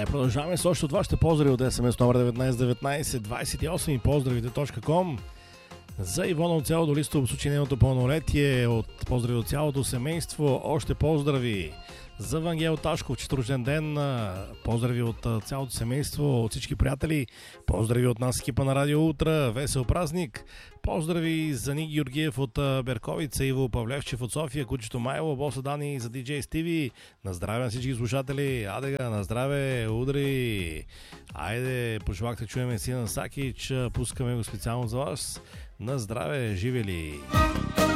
Продължаваме с още от вашите поздрави от СМС номер 191928и поздравите.com. За Ивона от цялото Листово, в случай нейното пълнолетие, от поздрави от цялото семейство, още поздрави. За Вангел Ташков, честит рожден ден, поздрави от цялото семейство, от всички приятели, поздрави от нас екипа на Радио Утра, весел празник, поздрави за Ник Георгиев от Берковица, Иво Павлевчев от София, Кучето Майло, Боса Дани за DJ Стиви, на здраве на всички слушатели, адега, на здраве, удри, айде, пожелах да чуем Сина Сакич, пускаме го специално за вас, на здраве, живели!